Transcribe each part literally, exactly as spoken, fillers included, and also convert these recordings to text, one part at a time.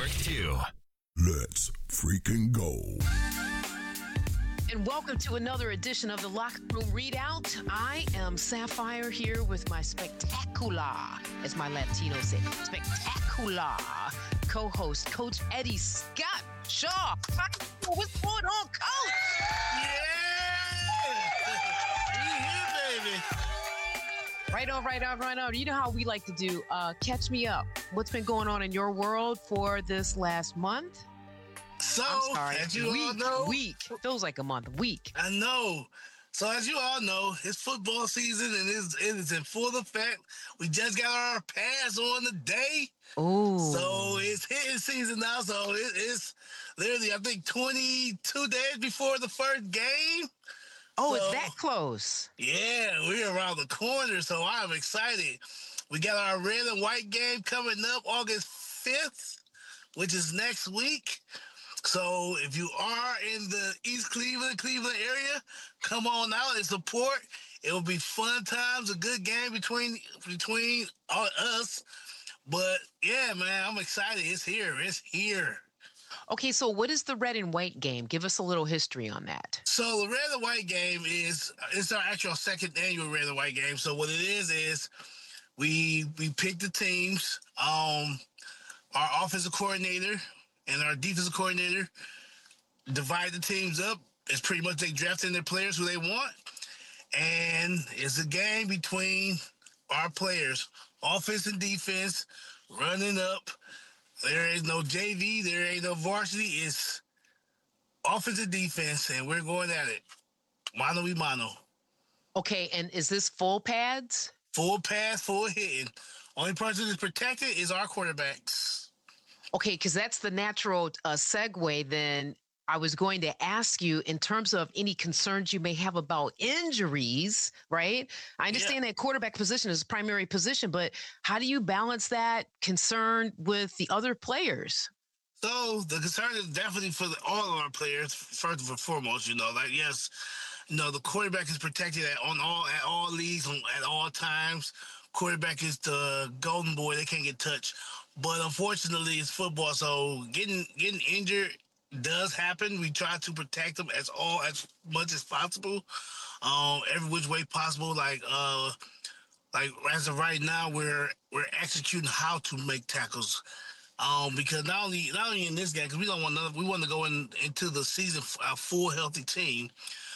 Network two. Let's freaking go. And welcome to another edition of the Locker Room Readout. I am Sapphire here with my spectacular, as my Latinos say, spectacular co-host, Coach Eddie Scott Shaw. What's going on, Coach? Yeah! We here, baby. Right on, right on, right on. You know how we like to do. Uh, catch me up. What's been going on in your world for this last month? So, I'm sorry. as you week, all know, week. Feels like a month. Week. I know. So, as you all know, it's football season and it's, it is in full effect. We just got our pass on the day. Oh. So, it's hitting season now. So, it, it's literally, I think, twenty-two days before the first game. Oh, so, it's that close. Yeah, we're around the corner. So, I'm excited. We got our red and white game coming up August fifth, which is next week. So if you are in the East Cleveland, Cleveland area, come on out and support. It will be fun times, a good game between between all us. But yeah, man, I'm excited. It's here. It's here. Okay, so what is the red and white game? Give us a little history on that. So the red and white game is it's our actual second annual red and white game. So what it is is we we pick the teams. Um, our offensive coordinator and our defensive coordinator divide the teams up. It's pretty much they draft in their players who they want. And it's a game between our players, offense and defense, running up. There is no J V. There ain't no varsity. It's offense and defense, and we're going at it. Mano y mano. Okay, and is this full pads? Full pass, full hitting. Only person that's protected is our quarterbacks. Okay, because that's the natural uh, segue. Then I was going to ask you in terms of any concerns you may have about injuries, right? I understand yeah. that quarterback position is primary position, but how do you balance that concern with the other players? So the concern is definitely for the, all of our players, first and foremost, you know, like, yes, you know, the quarterback is protected at, on all, at all leagues, on, at all times. Quarterback is the golden boy. They can't get touched. But unfortunately, it's football, so getting getting injured does happen. We try to protect them as all as much as possible, um, every which way possible. Like uh, like as of right now, we're we're executing how to make tackles, um, because not only not only in this game, because we don't want none, we want to go in into the season a full healthy team,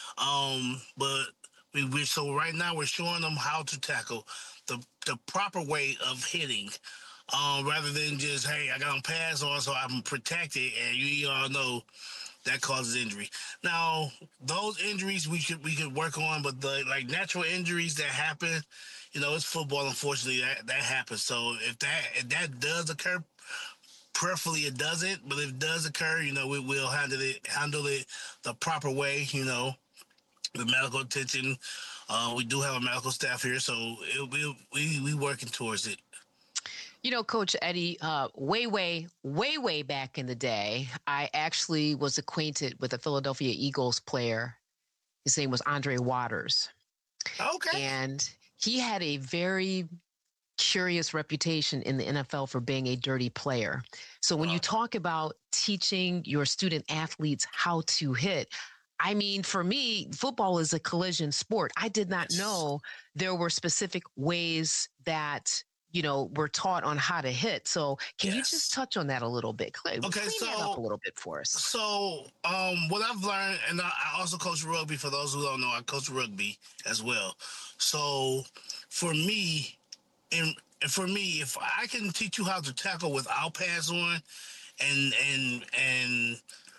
um, but we we so right now we're showing them how to tackle the the proper way of hitting. Um, rather than just, hey, I got them pass on so I'm protected, and you all know that causes injury. Now, those injuries we could we could work on, but the like natural injuries that happen, you know, it's football. Unfortunately, that that happens. So if that if that does occur, preferably it doesn't. But if it does occur, you know, we will handle it handle it the proper way. You know, the medical attention. Uh, we do have a medical staff here, so it, we we we working towards it. You know, Coach Eddie, uh, way, way, way, way back in the day, I actually was acquainted with a Philadelphia Eagles player. His name was Andre Waters. Okay. And he had a very curious reputation in the N F L for being a dirty player. So when you talk about teaching your student athletes how to hit, I mean, for me, football is a collision sport. I did not know there were specific ways that you know, we're taught on how to hit. So can yes. you just touch on that a little bit? Clean okay, so, that up a little bit for us. So um, what I've learned, and I also coach rugby, for those who don't know, I coach rugby as well. So for me, and, and for me, if I can teach you how to tackle without pads on and and and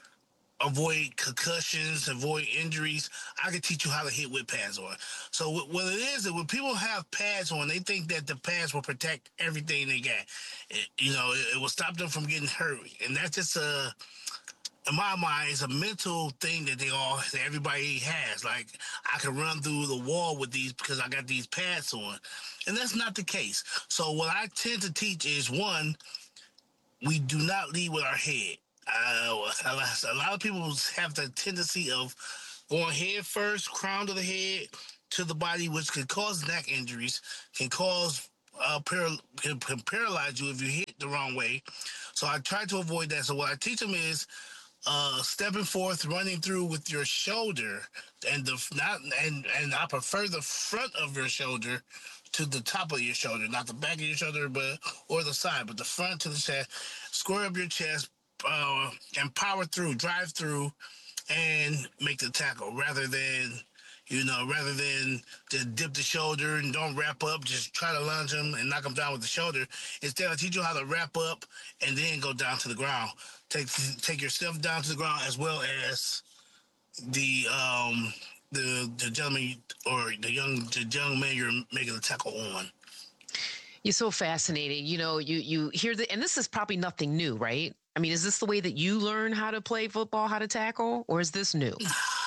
avoid concussions, avoid injuries, I can teach you how to hit with pads on. So what it is that when people have pads on, they think that the pads will protect everything they got. It, you know, it, it will stop them from getting hurt. And that's just a, in my mind, it's a mental thing that they all, that everybody has. Like, I can run through the wall with these because I got these pads on. And that's not the case. So what I tend to teach is, one, we do not lead with our head. Uh, a lot of people have the tendency of going head first, crown to the head, to the body, which can cause neck injuries, can cause uh, paral- can, can paralyze you if you hit the wrong way. So I try to avoid that. So what I teach them is uh, stepping forth, running through with your shoulder, and the not and and I prefer the front of your shoulder to the top of your shoulder, not the back of your shoulder, but or the side, but the front to the chest. Square up your chest uh, and power through, drive through, and make the tackle rather than. You know, rather than just dip the shoulder and don't wrap up, just try to lunge them and knock them down with the shoulder. Instead, I teach you how to wrap up and then go down to the ground. Take take yourself down to the ground as well as the um the the gentleman or the young the young man you're making the tackle on. You're so fascinating. You know, you you hear the, and this is probably nothing new, right? I mean, is this the way that you learn how to play football, how to tackle, or is this new?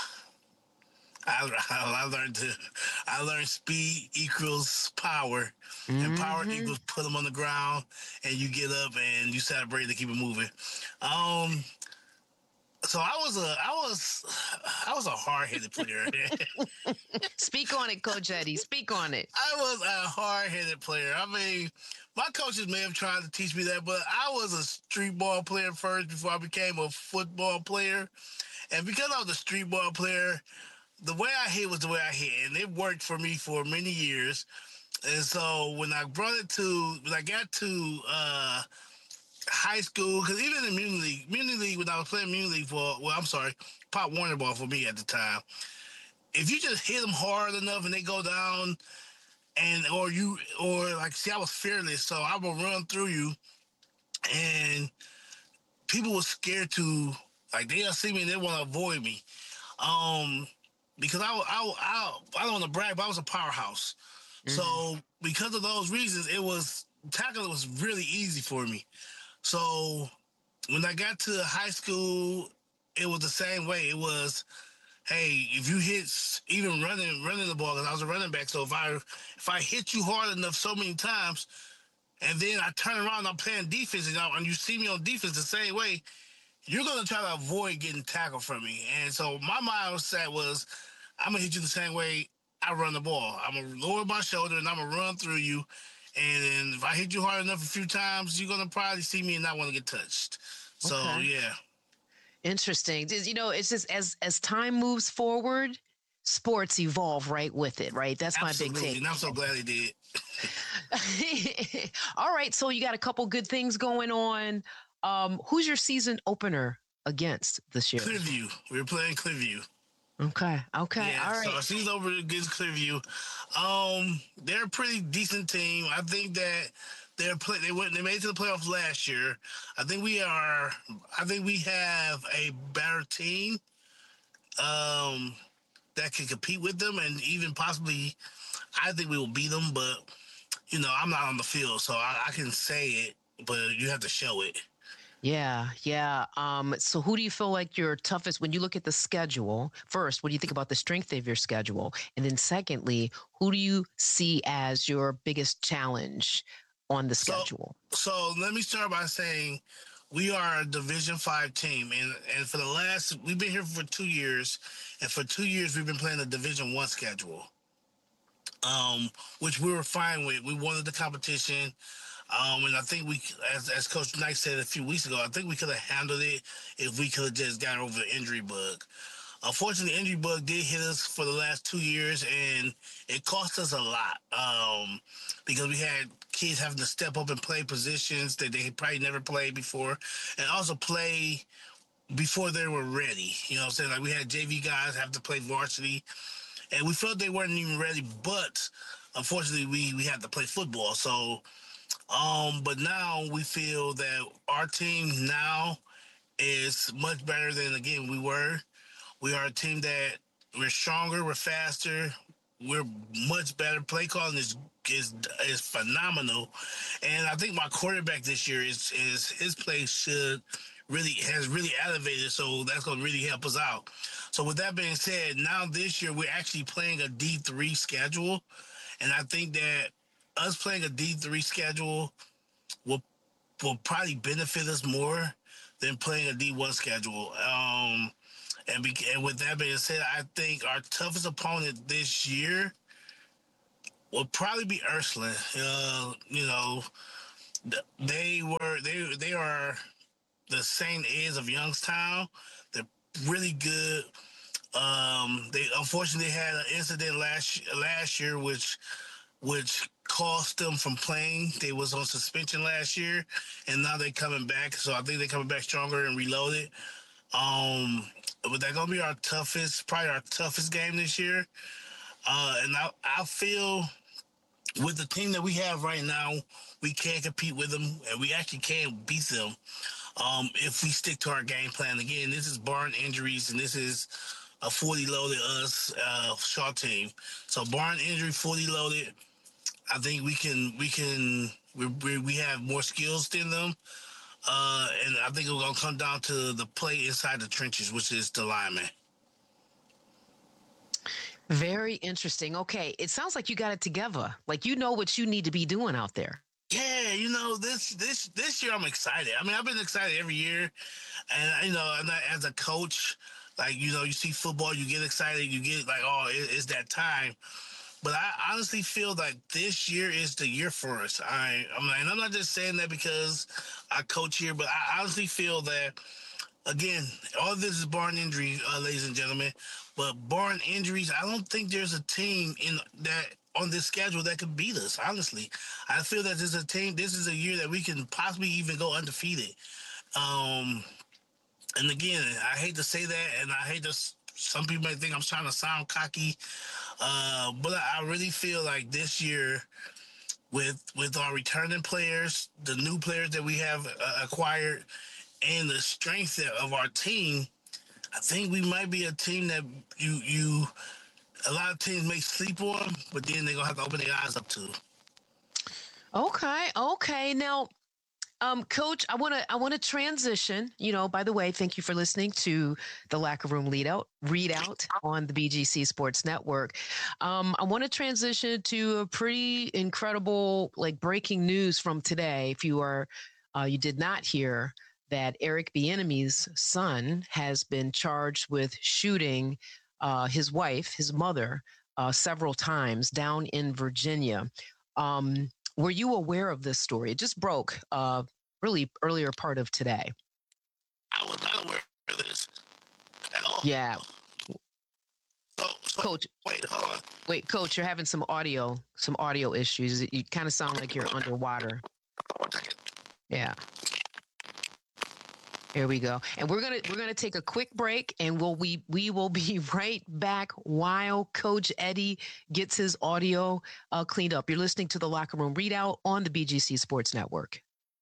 I, I learned to, I learned speed equals power, mm-hmm. and power equals put them on the ground, and you get up and you celebrate to keep it moving. Um, so I was a, I was, I was a hard-headed player. Speak on it, Coach Eddie. Speak on it. I was a hard-headed player. I mean, my coaches may have tried to teach me that, but I was a street ball player first before I became a football player, and because I was a street ball player. The way I hit was the way I hit, and it worked for me for many years. And so when I brought it to, when I got to uh, high school, because even in Muni League, Muni League, when I was playing Muni League for, well, I'm sorry, Pop Warner ball for me at the time, if you just hit them hard enough and they go down, and or you, or like, see, I was fearless, so I would run through you, and people were scared to, like, they'll see me and they want to avoid me. Um... Because I, I, I, I don't want to brag, but I was a powerhouse. Mm-hmm. So because of those reasons, it was tackling was really easy for me. So when I got to high school, it was the same way. It was, hey, if you hit even running running the ball, because I was a running back, so if I if I hit you hard enough so many times, and then I turn around and I'm playing defense, and, I, and you see me on defense the same way, you're going to try to avoid getting tackled from me. And so my mindset was, I'm going to hit you the same way I run the ball. I'm going to lower my shoulder, and I'm going to run through you. And if I hit you hard enough a few times, you're going to probably see me and not want to get touched. So, okay. Yeah. Interesting. You know, it's just as as time moves forward, sports evolve right with it, right? That's Absolutely. My big take. And I'm so glad they did. All right. So you got a couple good things going on. Um, who's your season opener against this year? Clearview. We were playing Clearview. Okay. Okay. Yeah, all right. So our season opener against Clearview. Um, they're a pretty decent team. I think that they're play. They went. They made it to the playoffs last year. I think we are. I think we have a better team. Um, that can compete with them, and even possibly, I think we will beat them. But you know, I'm not on the field, so I, I can say it, but you have to show it. Yeah, yeah. Um, so who do you feel like your toughest when you look at the schedule? First, what do you think about the strength of your schedule? And then secondly, who do you see as your biggest challenge on the schedule? So, so let me start by saying we are a Division Five team, and, and for the last, we've been here for two years, and for two years we've been playing a Division One schedule, um, which we were fine with. We wanted the competition. Um, and I think we, as, as Coach Knight said a few weeks ago, I think we could have handled it if we could have just got over the injury bug. Unfortunately, the injury bug did hit us for the last two years, and it cost us a lot um, because we had kids having to step up and play positions that they probably never played before, and also play before they were ready. You know what I'm saying? Like, we had J V guys have to play varsity, and we felt they weren't even ready, but unfortunately, we, we had to play football. So, Um, but now we feel that our team now is much better than, again, we were. We are a team that we're stronger, we're faster, we're much better. Play calling is is is phenomenal, and I think my quarterback this year is is his play should really has really elevated. So that's going to really help us out. So with that being said, now this year we're actually playing a D three schedule, and I think that us playing a D three schedule will will probably benefit us more than playing a D one schedule. Um, and, be, and with that being said, I think our toughest opponent this year will probably be Ursuline. Uh, you know, they were they they are the same age of Youngstown. They're really good. Um, they unfortunately had an incident last last year, which which cost them from playing. They was on suspension last year, and now they're coming back. So I think they're coming back stronger and reloaded. Um, but they're gonna be our toughest, probably our toughest game this year. Uh, and I I feel with the team that we have right now, we can compete with them, and we actually can beat them um, if we stick to our game plan. Again, this is barring injuries, and this is a fully loaded us uh, Shaw team. So barring injury, fully loaded, I think we can we can we we, we have more skills than them, uh, and I think it's gonna come down to the play inside the trenches, which is the lineman. Very interesting. Okay, it sounds like you got it together. Like you know what you need to be doing out there. Yeah, you know this this this year I'm excited. I mean, I've been excited every year, and you know, and as a coach, like you know, you see football, you get excited, you get like, oh, it, it's that time. But I honestly feel like this year is the year for us. I, I'm like, and I'm not just saying that because I coach here, but I honestly feel that, again, all of this is barring injury, uh, ladies and gentlemen. But barring injuries, I don't think there's a team in that on this schedule that could beat us. Honestly, I feel that this is a team. This is a year that we can possibly even go undefeated. Um, and again, I hate to say that, and I hate to. Some people may think I'm trying to sound cocky. Uh, but I really feel like this year, with with our returning players, the new players that we have uh, acquired, and the strength of our team, I think we might be a team that you you a lot of teams may sleep on, but then they're gonna have to open their eyes up to. Okay, okay. Now, Um, Coach, I want to I want to transition. You know, by the way, thank you for listening to the Locker Room Lead Out Readout on the B G C Sports Network. Um, I want to transition to a pretty incredible, like breaking news from today. If you are, uh, you did not hear that Eric Bieniemy's son has been charged with shooting uh, his wife, his mother, uh, several times down in Virginia. Um, were you aware of this story? It just broke uh, really earlier part of today. I was not aware of this at all. Yeah. So, so Coach, wait, hold on. Wait, Coach, you're having some audio, some audio issues. You kind of sound like you're underwater. One second. Yeah. Here we go. And we're gonna we're gonna take a quick break, and we'll we we will be right back while Coach Eddie gets his audio uh, cleaned up. You're listening to the Locker Room Readout on the B G C Sports Network.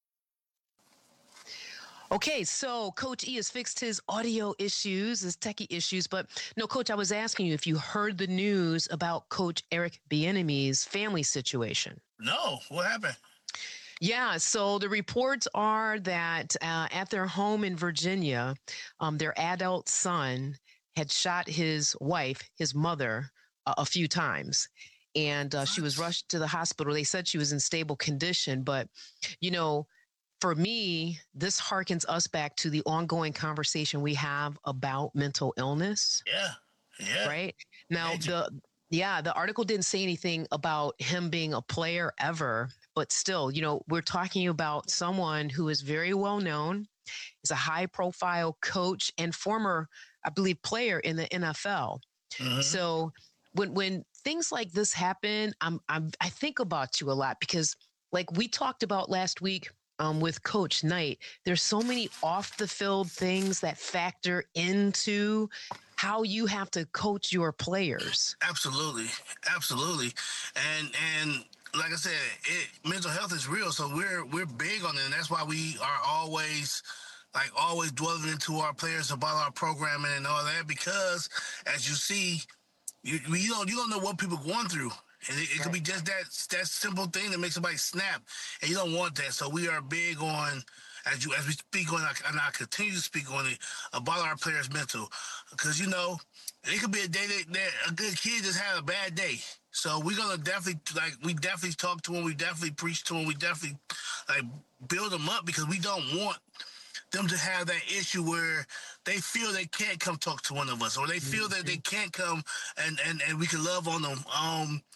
Okay, so Coach E has fixed his audio issues, his techie issues, but no, Coach, I was asking you if you heard the news about Coach Eric Bieniemy's family situation. No, what happened? Yeah, so the reports are that uh, at their home in Virginia, um, their adult son had shot his wife, his mother, uh, a few times. And uh, she was rushed to the hospital. They said she was in stable condition. But, you know, for me, this harkens us back to the ongoing conversation we have about mental illness. Yeah, yeah. Right? Now, the yeah, the article didn't say anything about him being a player ever. But still, you know, we're talking about someone who is very well known, is a high profile coach and former, I believe, player in the N F L. Mm-hmm. So when when things like this happen, I'm, I'm I think about you a lot because like we talked about last week um, with Coach Knight, there's so many off the field things that factor into how you have to coach your players. Absolutely. Absolutely. And, and, like I said, it, mental health is real, so we're we're big on it, and that's why we are always, like, always dwelling into our players about our programming and all that. Because, as you see, you you don't you don't know what people are going through, and it, it right. could be just that that simple thing that makes somebody snap, and you don't want that. So we are big on, as you as we speak on, and I continue to speak on it about our players' mental, because you know it could be a day that, that a good kid just had a bad day. So we're gonna definitely like we definitely talk to them, we definitely preach to them, we definitely like build them up because we don't want them to have that issue where they feel they can't come talk to one of us, or they feel mm-hmm. that they can't come and, and, and we can love on them. Um,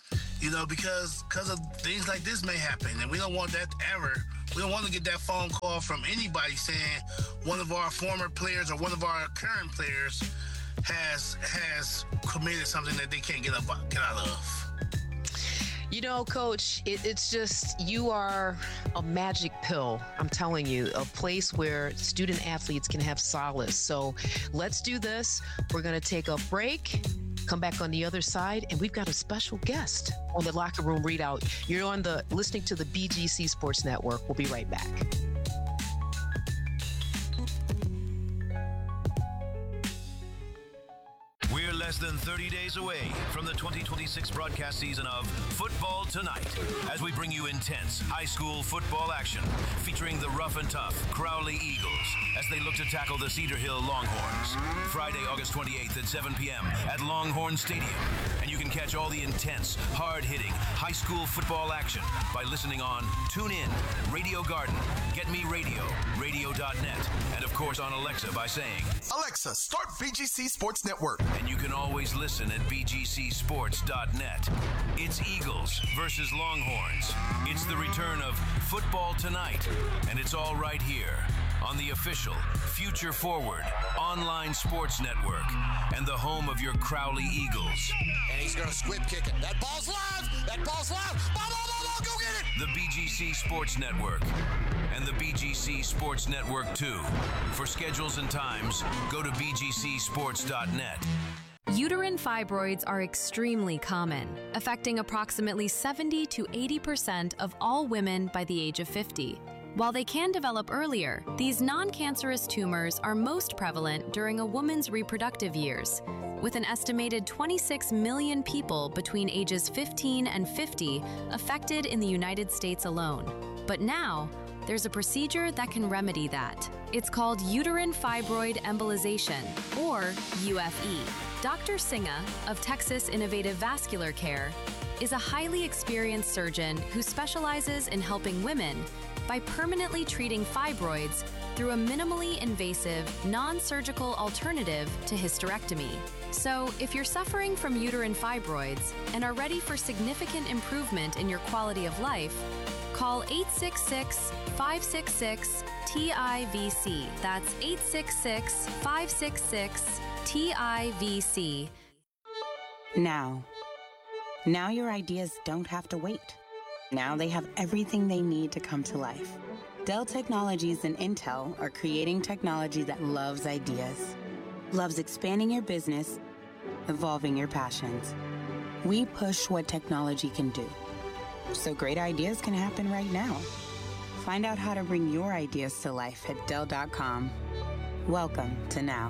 You know, because because of things like this may happen, and we don't want that ever. We don't want to get that phone call from anybody saying one of our former players or one of our current players has has committed something that they can't get up get out of. You know, Coach, it, it's just, you are a magic pill. I'm telling you, a place where student athletes can have solace. So let's do this. We're going to take a break, come back on the other side, and we've got a special guest on the Locker Room Readout. You're on the listening to the B G C Sports Network. We'll be right back. We're less than thirty days away from the twenty twenty-six broadcast season of Football Tonight, as we bring you intense high school football action featuring the rough and tough Crowley Eagles as they look to tackle the Cedar Hill Longhorns. Friday, August twenty-eighth at seven p.m. at Longhorn Stadium. And you can catch all the intense, hard-hitting high school football action by listening on TuneIn, Radio Garden, Get Me Radio, radio dot net, and of course on Alexa by saying, Alexa, start B G C Sports Network. And you can always listen at B G C sports dot net. It's Eagles versus Longhorns. It's the return of Football Tonight, and it's all right here on the official Future Forward online sports network and the home of your Crowley Eagles. And he's going to squib kick it. That ball's live! That ball's live! Ball, ball, ball, ball, go get it! The B G C Sports Network and the B G C Sports Network two. For schedules and times, go to B G C sports dot net. Uterine fibroids are extremely common, affecting approximately seventy to eighty percent of all women by the age of fifty. While they can develop earlier, these non-cancerous tumors are most prevalent during a woman's reproductive years, with an estimated twenty-six million people between ages fifteen and fifty affected in the United States alone. But now, there's a procedure that can remedy that. It's called uterine fibroid embolization, or U F E. Doctor Singa of Texas Innovative Vascular Care is a highly experienced surgeon who specializes in helping women by permanently treating fibroids through a minimally invasive, non-surgical alternative to hysterectomy. So, if you're suffering from uterine fibroids and are ready for significant improvement in your quality of life, call eight six six, five six six, T I V C. That's eight six six, five six six, T I V C. Now. Now your ideas don't have to wait. Now they have everything they need to come to life. Dell Technologies and Intel are creating technology that loves ideas, loves expanding your business, evolving your passions. We push what technology can do, so great ideas can happen right now. Find out how to bring your ideas to life at Dell dot com. Welcome to Now.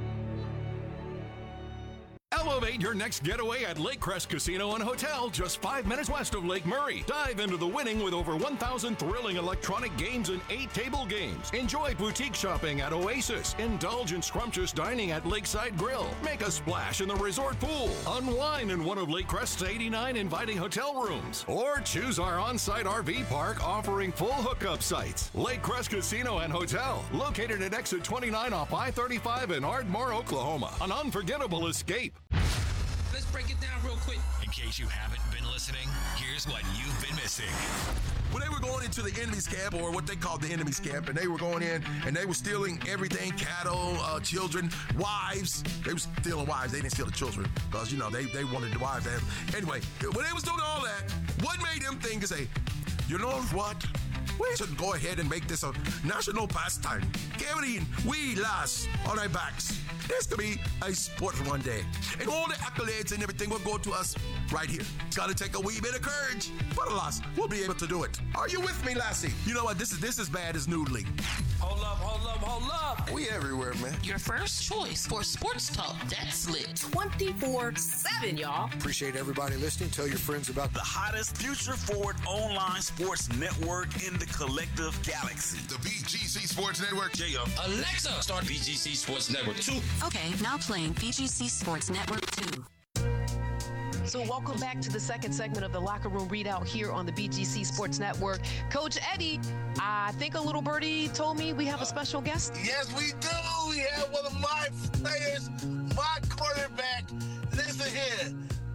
Elevate your next getaway at Lake Crest Casino and Hotel, just five minutes west of Lake Murray. Dive into the winning with over one thousand thrilling electronic games and eight table games. Enjoy boutique shopping at Oasis. Indulge in scrumptious dining at Lakeside Grill. Make a splash in the resort pool. Unwind in one of Lake Crest's eighty-nine inviting hotel rooms. Or choose our on-site R V park offering full hookup sites. Lake Crest Casino and Hotel, located at exit twenty-nine off I thirty-five in Ardmore, Oklahoma. An unforgettable escape. Let's break it down real quick. In case you haven't been listening, here's what you've been missing. When they were going into the enemy's camp, or what they called the enemy's camp, and they were going in and they were stealing everything, cattle, uh, children, wives. They were stealing wives. They didn't steal the children because, you know, they, they wanted the wives to have. Anyway, when they was doing all that, what made them think to say, you know what? We should go ahead and make this a national pastime. Carrying we lads on our backs. This could be a sport one day. And all the accolades and everything will go to us right here. It's got to take a wee bit of courage. But alas, we'll be able to do it. Are you with me, Lassie? You know what? This is this is bad as noodling. Hold up, hold up, hold up. We everywhere, man. Your first choice for sports talk that's lit. twenty-four seven, y'all. Appreciate everybody listening. Tell your friends about The hottest Future Forward online sports network in the collective galaxy. The B G C Sports Network. Yeah, Alexa, start B G C Sports Network two. Okay, now playing B G C Sports Network two. So welcome back to the second segment of the Locker Room Readout here on the B G C Sports Network. Coach Eddie, I think a little birdie told me we have a special guest. Yes, we do. We have one of my players, my quarterback. Listen here. This kid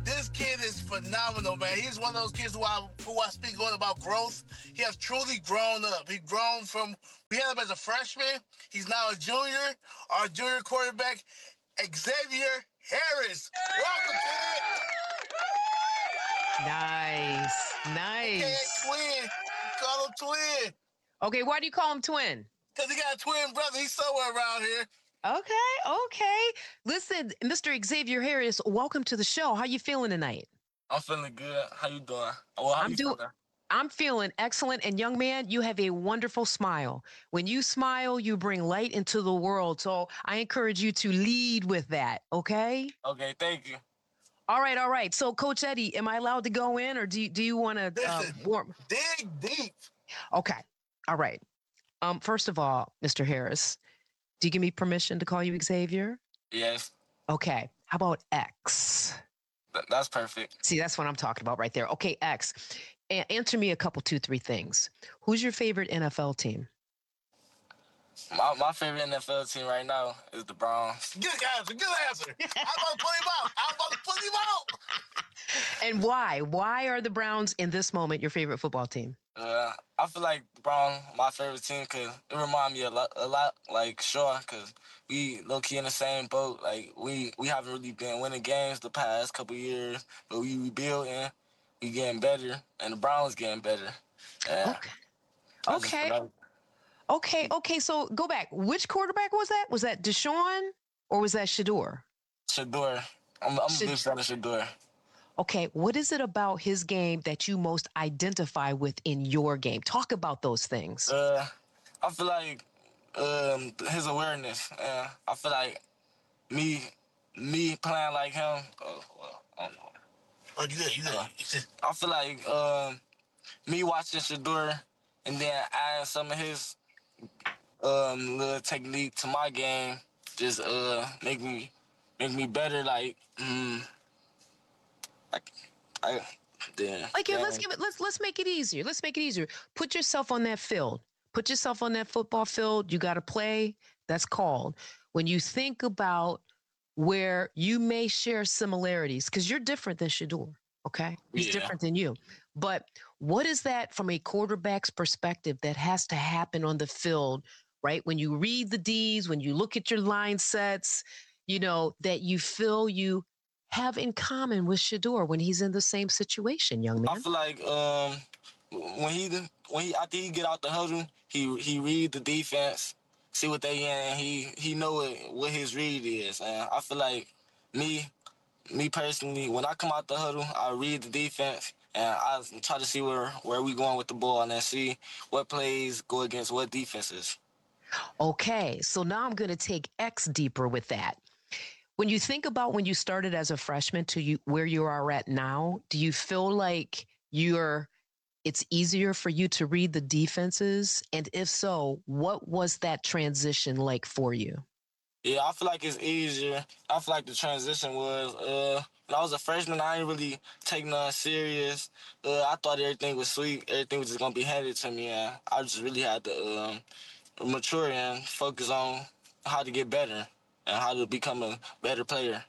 kid is phenomenal, man. He's one of those kids who I who I speak on about growth. He has truly grown up. He grown from we had him as a freshman. He's now a junior. Our junior quarterback, Xavier Harris. Welcome, kid. Nice, nice. Okay, twin. We call him twin. Okay, why do you call him twin? Because he got a twin brother. He's somewhere around here. Okay, okay. Listen, Mister Xavier Harris, welcome to the show. How you feeling tonight? I'm feeling good. How you doing? Well, how I'm you doing. feeling? I'm feeling excellent. And young man, you have a wonderful smile. When you smile, you bring light into the world. So I encourage you to lead with that. Okay. Okay. Thank you. All right. All right. So, Coach Eddie, am I allowed to go in, or do you, do you want to uh, warm? Dig deep. Okay. All right. Um. First of all, Mister Harris, do you give me permission to call you Xavier? Yes. Okay. How about X? Th- that's perfect. See, that's what I'm talking about right there. Okay, X. A- answer me a couple, two, three things. Who's your favorite N F L team? My my favorite N F L team right now is the Browns. Good answer. Good answer. I'm about to put him out. I'm about to put him out. And why? Why are the Browns in this moment your favorite football team? Uh, I feel like the Browns my favorite team because it reminds me a lot, a lot like Shaw because we low key in the same boat. Like we we haven't really been winning games the past couple years, but we rebuilding, we getting better, and the Browns getting better. Yeah. Okay. Okay. Okay. Okay. So go back. Which quarterback was that? Was that Deshaun or was that Shedeur? Shedeur. I'm, I'm Shad- a big fan of Shedeur. Okay, what is it about his game that you most identify with in your game? Talk about those things. Uh, I feel like um, his awareness. Uh, I feel like me, me playing like him. Oh, well, I don't know. Oh, you good? You good? Uh, I feel like um, me watching Shedeur and then adding some of his um, little technique to my game just uh, make me make me better. Like. Mm, Like, I, yeah. Like, yeah, let's give it. Let's let's make it easier. Let's make it easier. Put yourself on that field. Put yourself on that football field. You got to play. That's called. When you think about where you may share similarities, because you're different than Shedeur. Okay, he's Yeah. different than you. But what is that from a quarterback's perspective that has to happen on the field, right? When you read the D's, when you look at your line sets, you know that you feel you have in common with Shedeur when he's in the same situation, young man? I feel like um, when he when he after he get out the huddle, he he read the defense, see what they in, and he he know what, what his read is. And I feel like me me personally, when I come out the huddle, I read the defense and I try to see where where we going with the ball and then see what plays go against what defenses. Okay, so now I'm going to take X deeper with that. When you think about when you started as a freshman to you where you are at now, do you feel like you're it's easier for you to read the defenses? And if so, what was that transition like for you? Yeah, I feel like it's easier. I feel like the transition was uh when I was a freshman, I didn't really take nothing serious. Uh, I thought everything was sweet. Everything was just gonna be handed to me, and I just really had to um, mature and focus on how to get better and how to become a better player.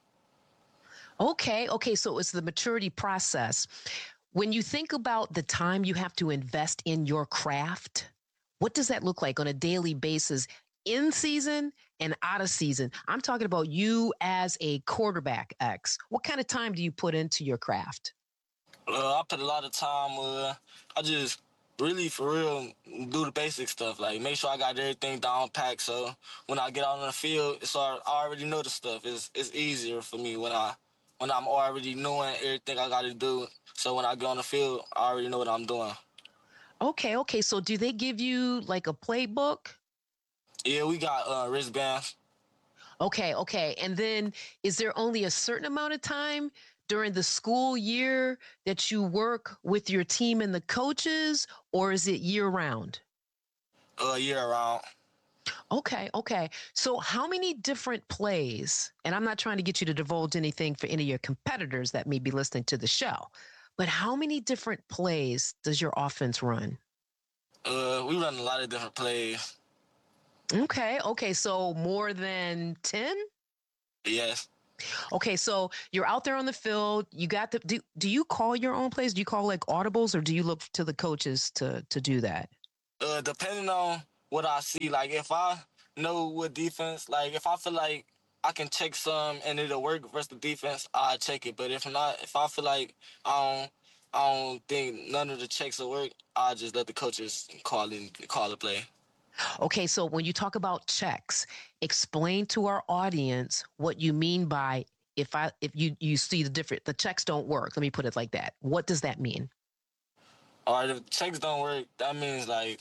Okay, okay, so it's the maturity process. When you think about the time you have to invest in your craft, what does that look like on a daily basis, in season and out of season? I'm talking about you as a quarterback, X. What kind of time do you put into your craft? Uh, I put a lot of time. Uh, I just really, for real, do the basic stuff. Like, make sure I got everything down packed. So when I get out on the field, it's all, I already know the stuff. It's it's easier for me when I when I'm already knowing everything I got to do. So when I get on the field, I already know what I'm doing. Okay, okay. So do they give you like a playbook? Yeah, we got uh, wristbands. Okay, okay. And then is there only a certain amount of time during the school year that you work with your team and the coaches, or is it year round? Uh, year round. Okay, okay. So how many different plays, and I'm not trying to get you to divulge anything for any of your competitors that may be listening to the show, but how many different plays does your offense run? Uh, we run a lot of different plays. Okay, okay. So more than ten? Yes. Okay, so you're out there on the field. You got the. Do, do you call your own plays? Do you call like audibles, or do you look to the coaches to to do that? Uh, depending on what I see, like if I know what defense, like if I feel like I can check some and it'll work versus the defense, I check it. But if not, if I feel like I don't, I don't think none of the checks will work, I just let the coaches call in, call the play. Okay, so when you talk about checks, explain to our audience what you mean by if I if you you see the different the checks don't work. Let me put it like that. What does that mean? All right, if checks don't work, that means like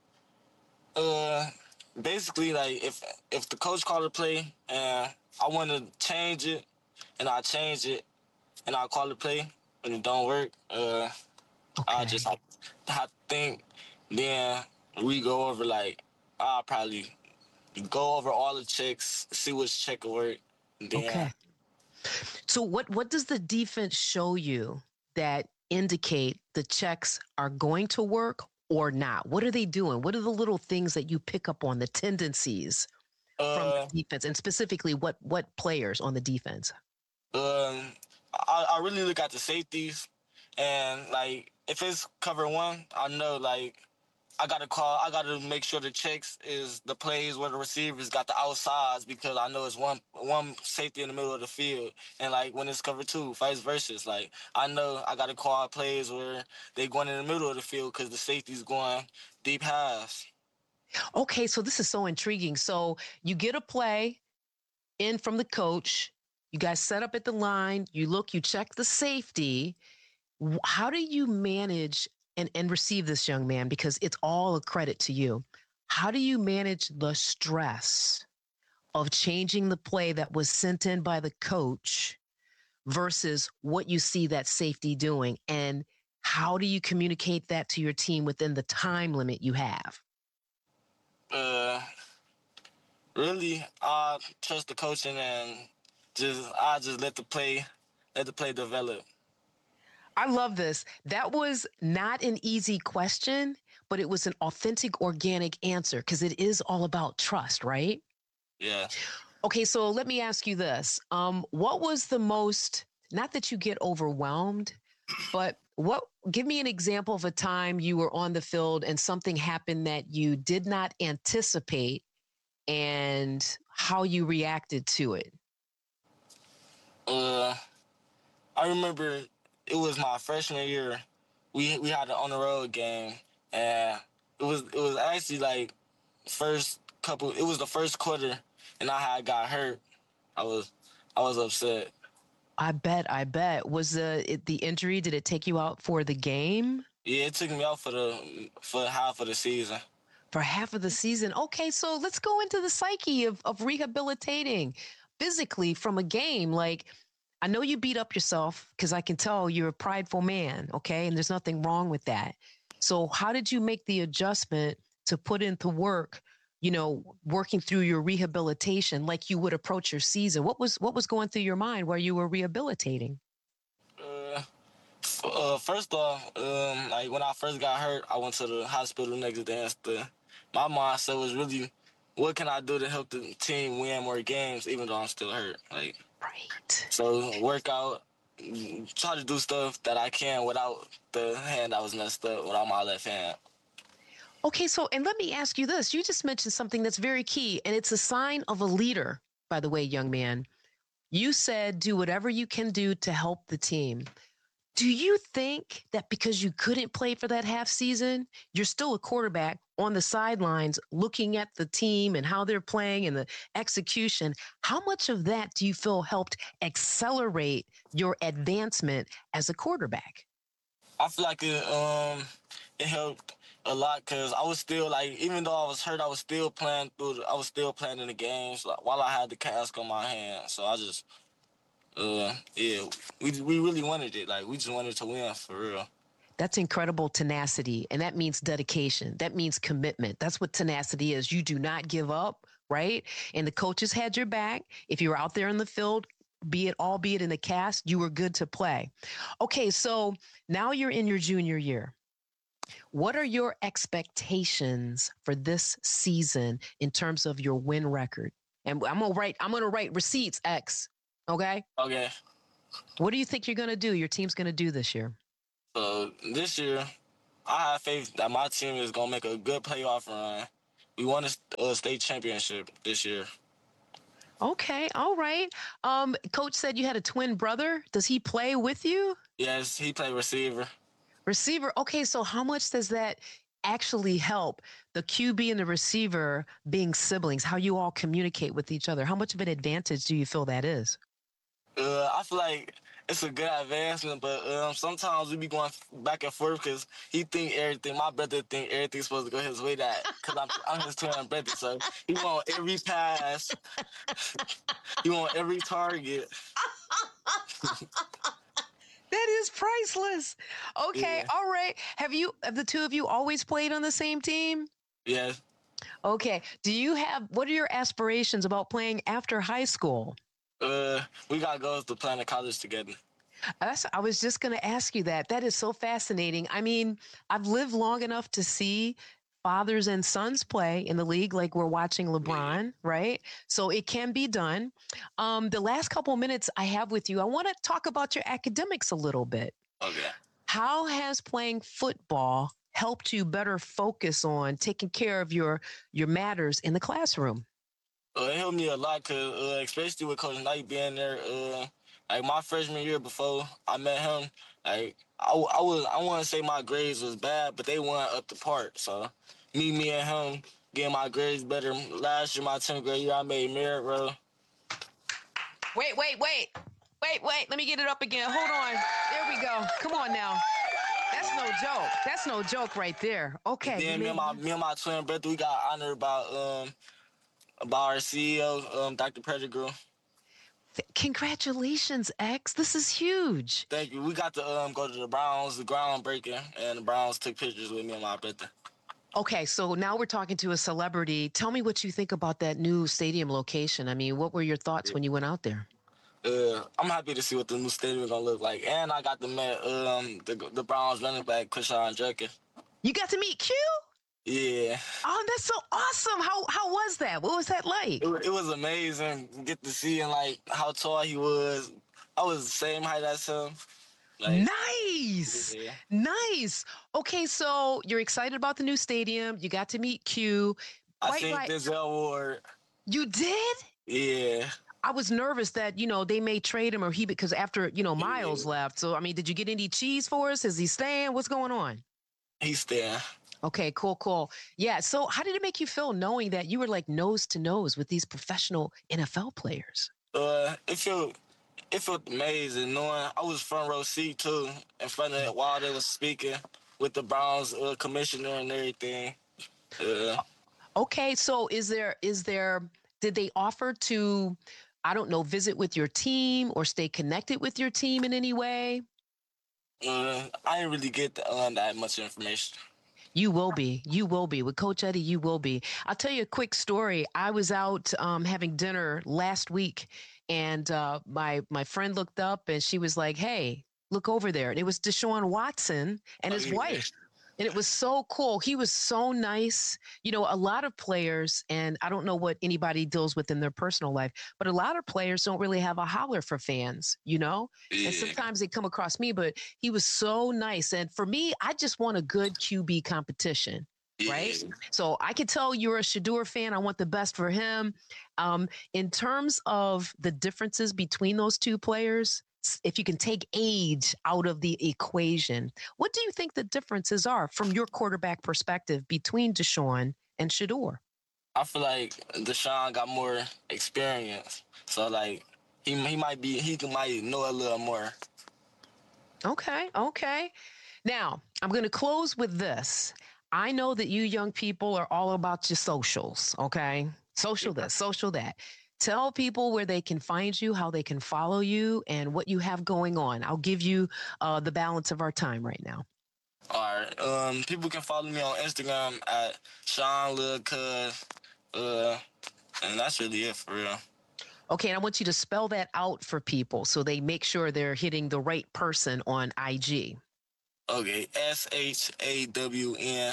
uh basically like if if the coach called a play and I want to change it and I change it and I call the play and it don't work, uh okay. I just have, have to think, then we go over like I'll probably go over all the checks, see which check will work. Then okay. So what what does the defense show you that indicate the checks are going to work or not? What are they doing? What are the little things that you pick up on, the tendencies uh, from the defense, and specifically what what players on the defense? Um, I, I really look at the safeties, and like if it's cover one, I know like I gotta call. I gotta make sure the checks is the plays where the receivers got the outsides, because I know it's one one safety in the middle of the field, and like when it's cover two, vice versa. Like I know I gotta call plays where they going in the middle of the field because the safety's going deep halves. Okay, so this is so intriguing. So you get a play in from the coach. You guys set up at the line. You look. You check the safety. How do you manage And, and receive this, young man, because it's all a credit to you? How do you manage the stress of changing the play that was sent in by the coach versus what you see that safety doing? And how do you communicate that to your team within the time limit you have? Uh, really, I trust the coaching and just I just let the play, let the play develop. I love this. That was not an easy question, but it was an authentic, organic answer, because it is all about trust, right? Yeah. Okay, so let me ask you this. Um, what was the most, not that you get overwhelmed, but what, give me an example of a time you were on the field and something happened that you did not anticipate and how you reacted to it. Uh, I remember it was my freshman year. We we had an on the road game, and it was it was actually like first couple. It was the first quarter, and I had got hurt. I was I was upset. I bet. I bet. Was the it, the injury? Did it take you out for the game? Yeah, it took me out for the for half of the season. For half of the season. Okay, so let's go into the psyche of of rehabilitating physically from a game. Like, I know you beat up yourself, because I can tell you're a prideful man, okay? And there's nothing wrong with that. So how did you make the adjustment to put into work, you know, working through your rehabilitation like you would approach your season? What was what was going through your mind while you were rehabilitating? Uh, f- uh first off, um, like when I first got hurt, I went to the hospital next day. And stuff. My mindset was really, what can I do to help the team win more games, even though I'm still hurt? Like. Right. So work out, try to do stuff that I can without the hand that was messed up, without my left hand. Okay, so, and let me ask you this. You just mentioned something that's very key, and it's a sign of a leader, by the way, young man. You said do whatever you can do to help the team. Do you think that because you couldn't play for that half season, you're still a quarterback on the sidelines looking at the team and how they're playing and the execution? How much of that do you feel helped accelerate your advancement as a quarterback? I feel like it um it helped a lot, because I was still like, even though I was hurt, I was still playing through the, I was still playing in the games like, while I had the cast on my hand. So I just uh yeah, we we really wanted it. Like we just wanted to win for real. That's incredible tenacity, and that means dedication. That means commitment. That's what tenacity is. You do not give up, right? And the coaches had your back. If you were out there in the field, be it albeit in the cast, you were good to play. Okay, so now you're in your junior year. What are your expectations for this season in terms of your win record? And I'm gonna write. I'm gonna write receipts X Okay? Okay. What do you think you're going to do, your team's going to do this year? So this year, I have faith that my team is going to make a good playoff run. We won a uh, state championship this year. Okay, all right. Um, Coach said you had a twin brother. Does he play with you? Yes, he played receiver. Receiver. Okay, so how much does that actually help the Q B and the receiver being siblings, how you all communicate with each other? How much of an advantage do you feel that is? Uh, I feel like it's a good advancement, but um, sometimes we be going back and forth because he think everything. My brother think everything's supposed to go his way. That because I'm, I'm his twin brother, so he want every pass, he want every target. That is priceless. Okay, Yeah. all right. Have you, have the two of you always played on the same team? Yes. Okay. Do you have, what are your aspirations about playing after high school? Uh, we got goals to plan to college together. That's, I was just going to ask you that. That is so fascinating. I mean, I've lived long enough to see fathers and sons play in the league like we're watching LeBron, right? So it can be done. Um, the last couple of minutes I have with you, I want to talk about your academics a little bit. Okay. How has playing football helped you better focus on taking care of your your matters in the classroom? Uh, it helped me a lot, cause uh, especially with Coach Knight being there. Uh, like my freshman year before I met him, like I, I was I wouldn't say my grades was bad, but they weren't up to par. So me, me and him getting my grades better. Last year, my tenth grade year, I made merit row. Wait, wait, wait, wait, wait. Let me get it up again. Hold on. There we go. Come on now. That's no joke. That's no joke right there. Okay. And then me and my me and my twin brother, we got honored about um about our C E O, um, Doctor Pettigrew. Congratulations, X. This is huge. Thank you. We got to um, go to the Browns, the groundbreaking, and the Browns took pictures with me and my brother. Okay, so now we're talking to a celebrity. Tell me what you think about that new stadium location. I mean, what were your thoughts when you went out there? Uh, I'm happy to see what the new stadium is gonna look like, and I got to meet um the the Browns running back Quinshon Judkins. You got to meet Q? Yeah. Oh, that's so awesome. How how was that? What was that like? It, it was amazing. Get to see him, like how tall he was. I was the same height as him. Like, nice. Yeah. Nice. Okay, so you're excited about the new stadium. You got to meet Q. I think right. Denzel Ward. You did? Yeah. I was nervous that, you know, they may trade him or he, because after, you know, Miles yeah. left. So, I mean, did you get any cheese for us? Is he staying? What's going on? He's staying. Okay, cool, cool. Yeah. So how did it make you feel knowing that you were like nose to nose with these professional N F L players? Uh, it felt, it felt amazing knowing I was front row seat too, in front of it while they was speaking with the Browns uh, commissioner and everything. Uh, okay. So is there, is there, did they offer to, I don't know, visit with your team or stay connected with your team in any way? Uh, I didn't really get um, that much information. You will be. You will be. With Coach Eddie, you will be. I'll tell you a quick story. I was out um, having dinner last week, and uh, my my friend looked up, and she was like, hey, look over there. And it was Deshaun Watson and his oh, yeah. wife. And it was so cool. He was so nice. You know, a lot of players, and I don't know what anybody deals with in their personal life, but a lot of players don't really have a holler for fans, you know? Yeah. And sometimes they come across me, but he was so nice. And for me, I just want a good Q B competition, yeah. right? So I can tell you're a Shedeur fan. I want the best for him. Um, in terms of the differences between those two players, if you can take age out of the equation, what do you think the differences are from your quarterback perspective between Deshaun and Shedeur? I feel like Deshaun got more experience, so like he he might be he might know a little more. Okay, okay. Now I'm going to close with this. I know that you young people are all about your socials. Okay, social this, social that. Tell people where they can find you, how they can follow you, and what you have going on. I'll give you uh, the balance of our time right now. All right. Um, people can follow me on Instagram at Sean Lil Cuz, uh, and that's really it for real. Okay, and I want you to spell that out for people so they make sure they're hitting the right person on I G. Okay, S H A W N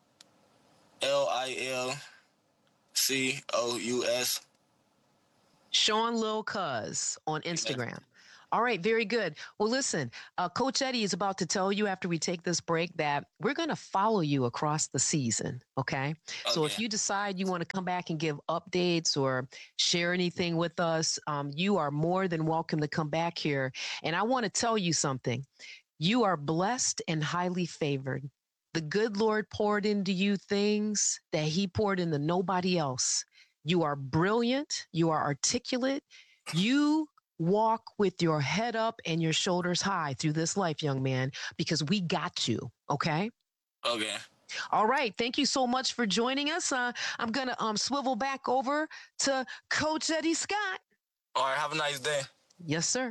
L I L C O U S. Sean Lil Cuz on Instagram. All right, very good. Well, listen, uh, Coach Eddie is about to tell you after we take this break that we're going to follow you across the season, okay? okay? So if you decide you want to come back and give updates or share anything with us, um, you are more than welcome to come back here. And I want to tell you something. You are blessed and highly favored. The good Lord poured into you things that he poured into nobody else. You are brilliant. You are articulate. You walk with your head up and your shoulders high through this life, young man, because we got you. Okay. Okay. All right. Thank you so much for joining us. Uh, I'm going to um, swivel back over to Coach Eddie Scott. All right. Have a nice day. Yes, sir.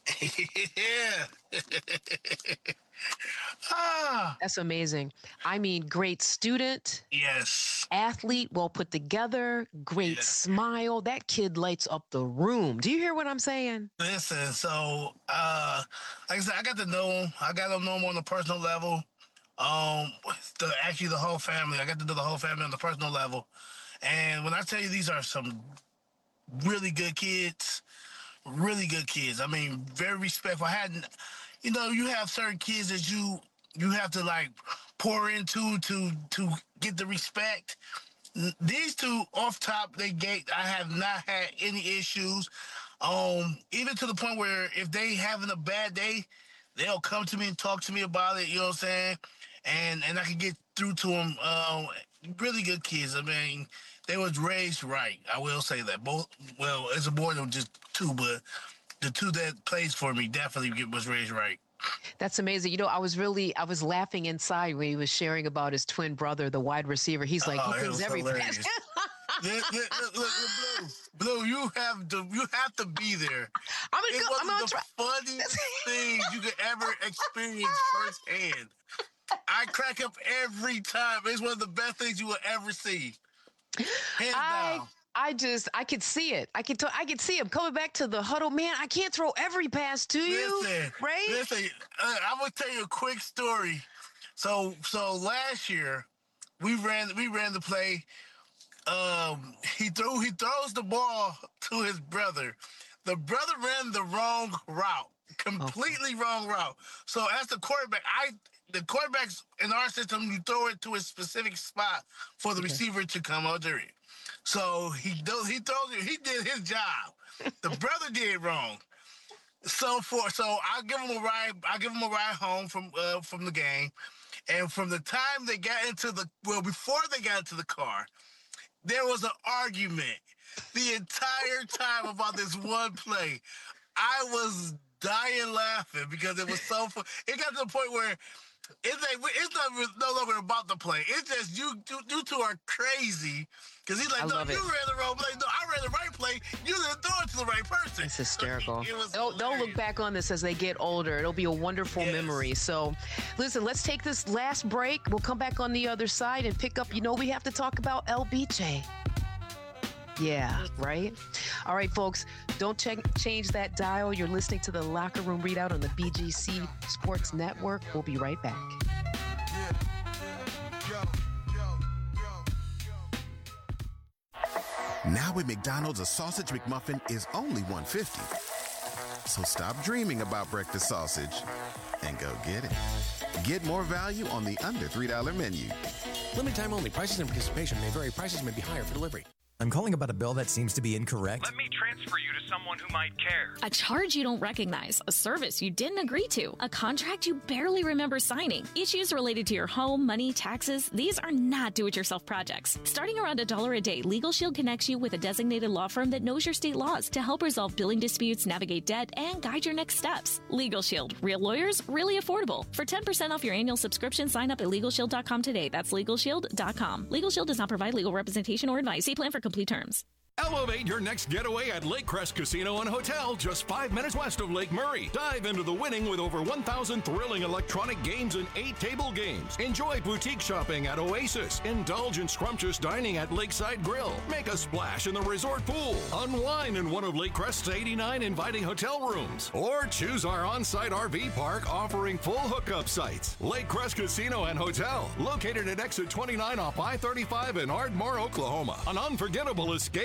Yeah. ah. That's amazing. I mean, great student. Yes. Athlete, well put together, great yeah. smile. That kid lights up the room. Do you hear what I'm saying? Listen, so, uh, like I said, I got to know him. I got to know him on a personal level. Um, the, actually, the whole family. I got to know the whole family on the personal level. And when I tell you these are some really good kids, really good kids. I mean, very respectful. I hadn't, you know, you have certain kids that you you have to like pour into to to get the respect. These two off top they gate, I have not had any issues. Um, even to the point where if they having a bad day, they'll come to me and talk to me about it. You know what I'm saying? And and I can get through to them. Um, really good kids. I mean, they was raised right. I will say that. Both, well, it's more than just two, but the two that plays for me definitely was raised right. That's amazing. You know, I was really, I was laughing inside when he was sharing about his twin brother, the wide receiver. He's like, oh, he thinks every pass. look, look, look, look, Blue, Blue, you have to, you have to be there. I'm gonna it go, was I'm gonna the try. funniest thing you could ever experience firsthand. I crack up every time. It's one of the best things you will ever see. Hands I, down. I just, I could see it. I could, t- I could see him coming back to the huddle. Man, I can't throw every pass to you, listen, right? Listen, uh, I'm gonna tell you a quick story. So, so last year, we ran, we ran the play. Um, he threw, he throws the ball to his brother. The brother ran the wrong route, completely okay. wrong route. So as the quarterback, I. The quarterbacks in our system, you throw it to a specific spot for the okay. receiver to come under it. So he does. He throws it. He did his job. The brother did wrong. So for so I give him a ride. I give him a ride home from uh, from the game, and from the time they got into the well, before they got into the car, there was an argument the entire time about this one play. I was dying laughing because it was so fun. It got to the point where. It's like it's not no longer about the play. It's just you, you, you two are crazy because he's like, I no, you it. ran the wrong play. No, I ran the right play. You didn't throw it to the right person. It's hysterical. So it they'll, they'll look back on this as they get older. It'll be a wonderful yes. memory. So, listen, let's take this last break. We'll come back on the other side and pick up. You know, we have to talk about L B J. Yeah, right? All right, folks, don't check, change that dial. You're listening to the Locker Room Readout on the B G C Sports Network. We'll be right back. Now at McDonald's, a sausage McMuffin is only one fifty. So stop dreaming about breakfast sausage and go get it. Get more value on the under three dollar menu. Limited time only. Prices and participation may vary. Prices may be higher for delivery. I'm calling about a bill that seems to be incorrect. Let me transfer you to someone who might care. A charge you don't recognize, a service you didn't agree to, a contract you barely remember signing. Issues related to your home, money, taxes, these are not do-it-yourself projects. Starting around a dollar a day, Legal Shield connects you with a designated law firm that knows your state laws to help resolve billing disputes, navigate debt, and guide your next steps. Legal Shield. Real lawyers, really affordable. For ten percent off your annual subscription, sign up at legal shield dot com today. That's legal shield dot com. Legal Shield does not provide legal representation or advice. See plan for complete terms. Elevate your next getaway at Lake Crest Casino and Hotel, just five minutes west of Lake Murray. Dive into the winning with over one thousand thrilling electronic games and eight table games. Enjoy boutique shopping at Oasis. Indulge in scrumptious dining at Lakeside Grill. Make a splash in the resort pool. Unwind in one of Lake Crest's eighty-nine inviting hotel rooms. Or choose our on-site R V park offering full hookup sites. Lake Crest Casino and Hotel, located at exit twenty-nine off I thirty-five in Ardmore, Oklahoma. An unforgettable escape.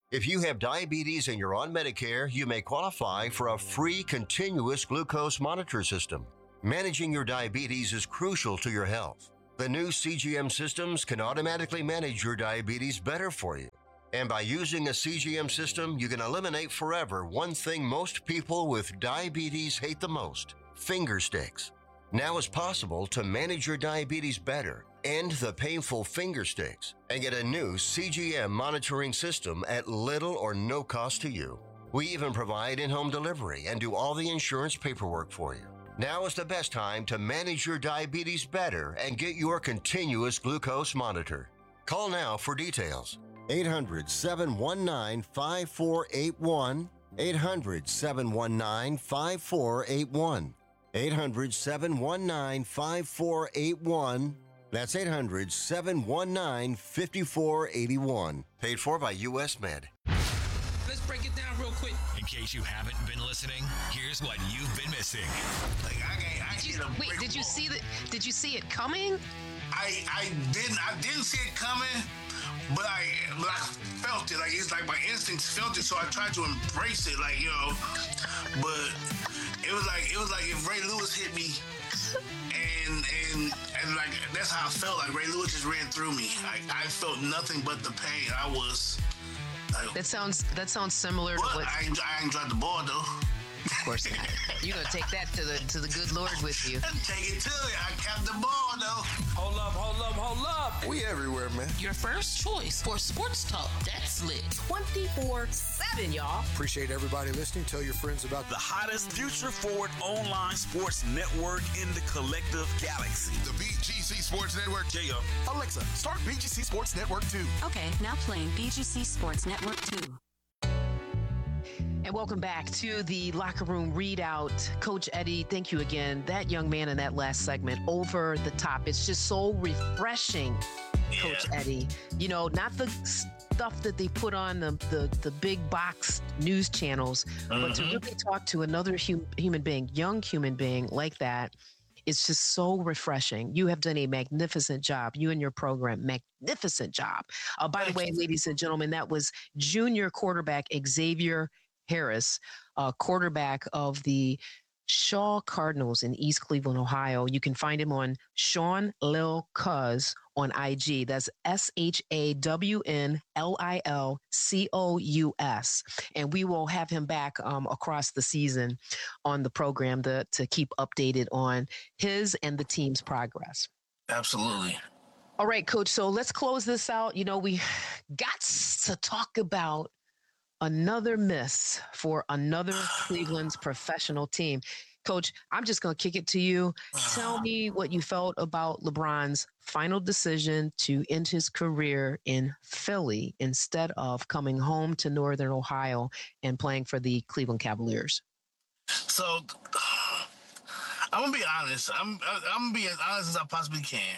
If you have diabetes and you're on Medicare, you may qualify for a free continuous glucose monitor system. Managing your diabetes is crucial to your health. The new C G M systems can automatically manage your diabetes better for you. And by using a C G M system, you can eliminate forever one thing most people with diabetes hate the most: finger sticks. Now it's possible to manage your diabetes better, end the painful finger sticks, and get a new C G M monitoring system at little or no cost to you. We even provide in-home delivery and do all the insurance paperwork for you. Now is the best time to manage your diabetes better and get your continuous glucose monitor. Call now for details. eight hundred, seven one nine, five four eight one. eight hundred, seven one nine, five four eight one. eight hundred, seven one nine, five four eight one. That's eight hundred, seven one nine, five four eight one. Paid for by U S Med. Let's break it down real quick. In case you haven't been listening, here's what you've been missing. Like I can't, I Did you, can't wait, did you see the, Did you see it coming? I I didn't I didn't see it coming, but I but I felt it. Like it's like my instincts felt it, so I tried to embrace it. Like you know, but it was like it was like if Ray Lewis hit me, and and and like that's how I felt. Like Ray Lewis just ran through me. I I felt nothing but the pain. I was. Like, That sounds that sounds similar what? to what. I ain't, I ain't dropped the ball though. Of course not. You're gonna take that to the to the good Lord with you. Take it to you. I kept the ball though. Hold up, hold up, hold up. We everywhere, man. Your first choice for sports talk that's lit. twenty-four seven, y'all. Appreciate everybody listening. Tell your friends about The hottest future-forward online sports network in the collective galaxy. The B G C Sports Network. J-O. Alexa, start B G C Sports Network two. Okay, now playing B G C Sports Network two. And welcome back to the Locker Room Readout. Coach Eddie, thank you again. That young man in that last segment, over the top. It's just so refreshing, yeah. Coach Eddie. You know, not the stuff that they put on the the, the big box news channels, mm-hmm. but to really talk to another hum, human being, young human being like that, it's just so refreshing. You have done a magnificent job. You and your program, magnificent job. Uh, by the way, ladies and gentlemen, that was junior quarterback Xavier Harris, uh, quarterback of the Shaw Cardinals in East Cleveland, Ohio. You can find him on Sean Lil Cuz on I G. That's S H A W N L I L C O U S. And we will have him back um, across the season on the program to, to keep updated on his and the team's progress. Absolutely. All right, Coach. So let's close this out. You know, we got to talk about another miss for another Cleveland's professional team. Coach, I'm just going to kick it to you. Tell me what you felt about LeBron's final decision to end his career in Philly instead of coming home to Northern Ohio and playing for the Cleveland Cavaliers. So, I'm going to be honest. I'm, I'm going to be as honest as I possibly can.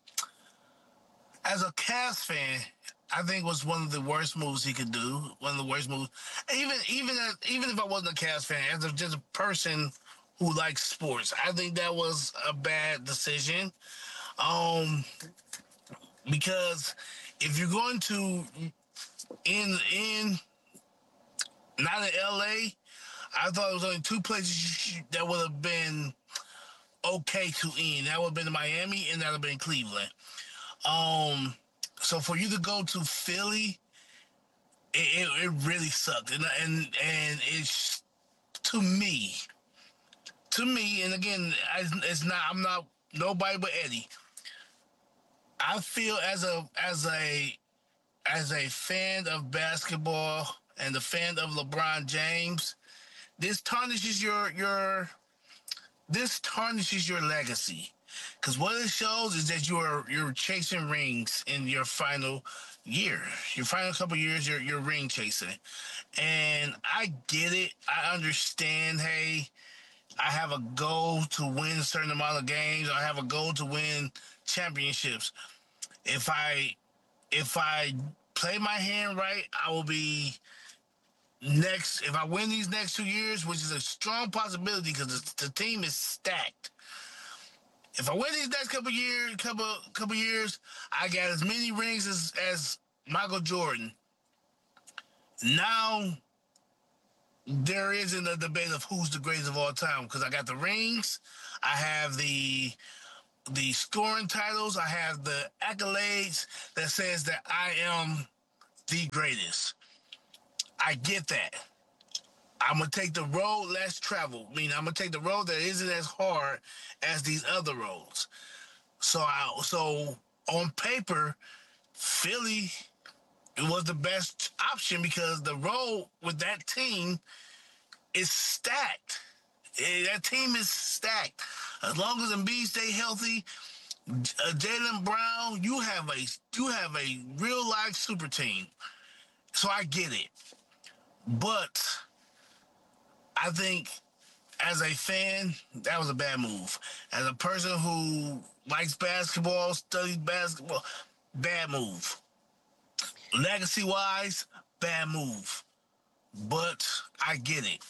As a Cavs fan, I think it was one of the worst moves he could do. One of the worst moves. Even even as, even if I wasn't a Cavs fan, as a, just a person who likes sports, I think that was a bad decision. Um, because if you're going to in in not in L A, I thought it was only two places that would have been okay to end. That would have been Miami, and that would have been Cleveland. Um. So for you to go to Philly, it, it, it really sucked, and and and it's to me, to me, and again, it's not. I'm not nobody but Eddie. I feel as a as a as a fan of basketball and a fan of LeBron James, this tarnishes your your this tarnishes your legacy. Because what it shows is that you're you're chasing rings in your final year, your final couple years. You're you're ring chasing, and I get it. I understand. Hey, I have a goal to win a certain amount of games. I have a goal to win championships. If I if I play my hand right, I will be next. If I win these next two years, which is a strong possibility because the, the team is stacked. If I win these next couple years, couple couple years, I got as many rings as, as Michael Jordan. now there isn't a debate of who's the greatest of all time because I got the rings, I have the the scoring titles, I have the accolades that says that I am the greatest. I get that. I'm going to take the road less traveled. I mean, I'm going to take the road that isn't as hard as these other roads. So, I, so on paper, Philly, it was the best option because the road with that team is stacked. Eh, That team is stacked. As long as Embiid stay healthy, uh, Jaylen Brown, you have a you have a real life super team. So I get it, but I think as a fan, that was a bad move. As a person who likes basketball, studies basketball, bad move. Legacy-wise, bad move. But I get it.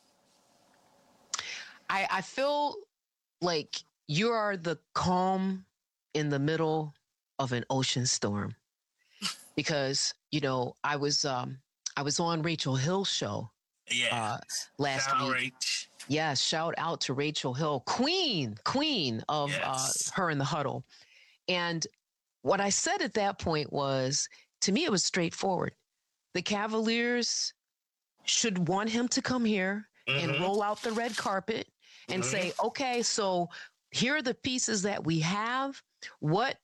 I, I feel like you are the calm in the middle of an ocean storm. Because, you know, I was um, I was on Rachel Hill's show Yeah. uh, last Shout out, week. Rach. Yeah, shout out to Rachel Hill, queen, queen of Yes. uh, Her in the Huddle. And what I said at that point was, to me, it was straightforward. The Cavaliers should want him to come here and Mhm. roll out the red carpet and Mhm. say, okay, so here are the pieces that we have. What